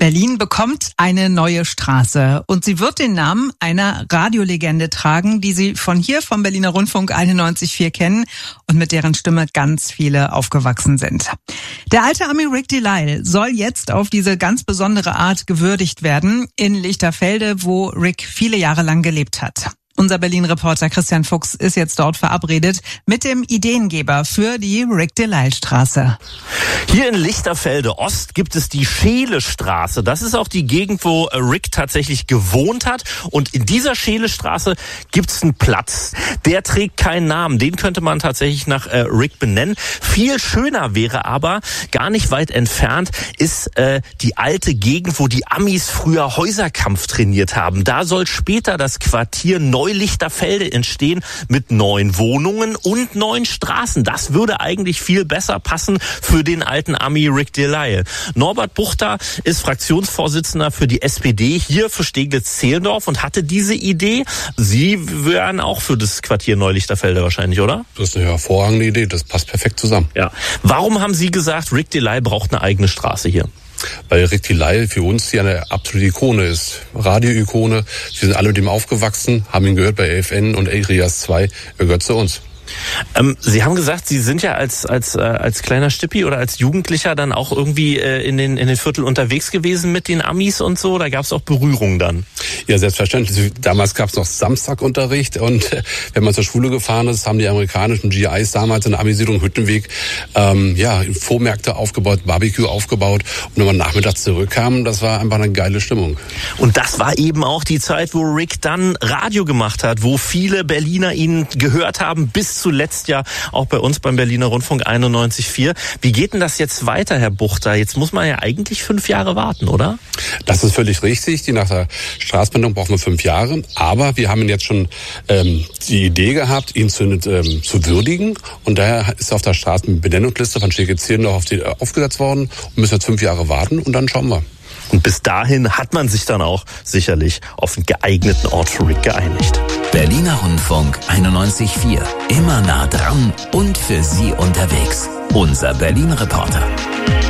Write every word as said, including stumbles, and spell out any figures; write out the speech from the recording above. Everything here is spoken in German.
Berlin bekommt eine neue Straße und sie wird den Namen einer Radiolegende tragen, die Sie von hier vom Berliner Rundfunk einundneunzig Komma vier kennen und mit deren Stimme ganz viele aufgewachsen sind. Der alte Ami Rick Delisle soll jetzt auf diese ganz besondere Art gewürdigt werden in Lichterfelde, wo Rick viele Jahre lang gelebt hat. Unser Berlin-Reporter Christian Fuchs ist jetzt dort verabredet mit dem Ideengeber für die Rick-Delisle-Straße. Hier in Lichterfelde Ost gibt es die Scheelestraße. Das ist auch die Gegend, wo Rick tatsächlich gewohnt hat. Und in dieser Scheelestraße gibt es einen Platz. Der trägt keinen Namen. Den könnte man tatsächlich nach äh, Rick benennen. Viel schöner wäre aber, gar nicht weit entfernt, ist äh, die alte Gegend, wo die Amis früher Häuserkampf trainiert haben. Da soll später das Quartier Neu-Lichterfelde entstehen mit neuen Wohnungen und neuen Straßen. Das würde eigentlich viel besser passen für den alten Ami Rick Delisle. Norbert Buchter ist Fraktionsvorsitzender für die S P D hier für Steglitz-Zehlendorf und hatte diese Idee. Sie wären auch für das Quartier Neu-Lichterfelde wahrscheinlich, oder? Das ist eine hervorragende Idee. Das passt perfekt zusammen. Ja. Warum haben Sie gesagt, Rick Delisle braucht eine eigene Straße hier? Weil Rick Delisle für uns hier eine absolute Ikone ist. Radio-Ikone. Wir sind alle mit ihm aufgewachsen, haben ihn gehört bei E F N und Arias zwei. Er gehört zu uns. Ähm, Sie haben gesagt, Sie sind ja als als äh, als kleiner Stippi oder als Jugendlicher dann auch irgendwie äh, in den in den Viertel unterwegs gewesen mit den Amis und so. Da gab es auch Berührungen dann. Ja, selbstverständlich. Damals gab es noch Samstagunterricht und äh, wenn man zur Schule gefahren ist, haben die amerikanischen G Is damals in der Amisiedlung Hüttenweg ähm, ja Vormärkte aufgebaut, Barbecue aufgebaut und wenn man nachmittags zurückkam, das war einfach eine geile Stimmung. Und das war eben auch die Zeit, wo Rick dann Radio gemacht hat, wo viele Berliner ihn gehört haben, bis zuletzt ja auch bei uns beim Berliner Rundfunk einundneunzig Komma vier. Wie geht denn das jetzt weiter, Herr Buchter? Jetzt muss man ja eigentlich fünf Jahre warten, oder? Das ist völlig richtig. Die nach der Straßenbindung brauchen wir fünf Jahre. Aber wir haben jetzt schon ähm, die Idee gehabt, ihn zu, ähm, zu würdigen. Und daher ist auf der Straßenbenennungsliste von Steglitz-Zehlendorf auf die, aufgesetzt worden. Und müssen jetzt fünf Jahre warten und dann schauen wir. Und bis dahin hat man sich dann auch sicherlich auf einen geeigneten Ort für Rick geeinigt. Berliner Rundfunk einundneunzig Komma vier. Immer nah dran und für Sie unterwegs. Unser Berlin-Reporter.